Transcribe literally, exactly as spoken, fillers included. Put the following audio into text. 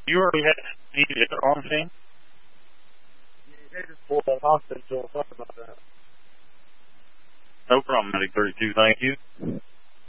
You already had Steve at the arm team? Yeah, they just pulled that hostage, so sorry about that. No problem, Medic thirty-two, thank you.